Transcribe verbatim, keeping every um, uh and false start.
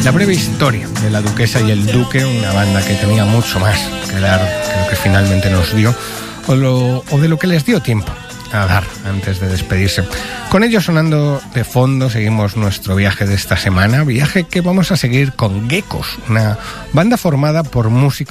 La breve historia de la Duquesa y el Duque, una banda que tenía mucho más que dar que lo que finalmente nos dio, o, lo, o de lo que les dio tiempo a dar antes de despedirse. Con ello sonando de fondo seguimos nuestro viaje de esta semana, viaje que vamos a seguir con Geckos, una banda formada por músicos